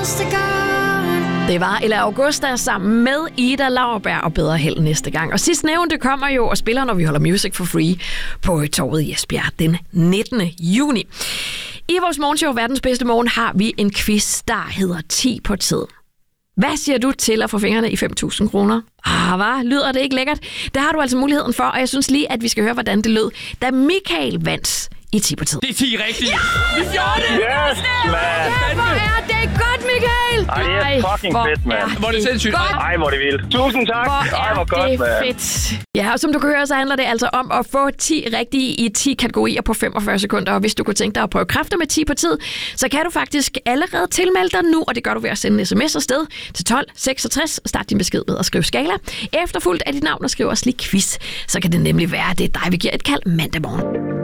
næste gang. Det var Ella Augusta sammen med Ida Lauerberg og Bedre Held næste gang. Og sidst nævnte kommer jo og spiller, når vi holder Music for Free på Torvet i Esbjerg den 19. juni. I vores morgenshow Verdens Bedste Morgen har vi en quiz, der hedder 10 på tid. Hvad siger du til at få fingrene i 5.000 kroner? Hvad? Lyder det ikke lækkert? Det har du altså muligheden for, og jeg synes lige, at vi skal høre, hvordan det lød, da Michael vandt i 10 på tid. Det er 10 rigtigt. Ja! Vi gjorde det! Yes, man! Hvor er det godt, Michael! Ej, det er fucking fedt, mand. Hvor er det sindssygt. Ej, hvor er det vildt. Tusind tak. Ej, hvor godt, det mand. fedt. Ja, og som du kan høre, så handler det altså om at få 10 rigtige i 10 kategorier på 45 sekunder. Og hvis du kunne tænke dig at prøve kræfter med 10 på tid, så kan du faktisk allerede tilmelde dig nu, og det gør du ved at sende en sms afsted til 1266. Start din besked med at skrive skala. Efterfulgt af dit navn og skriv også lige quiz. Så kan det nemlig være, at det er dig, vi giver et kald mandag morgen.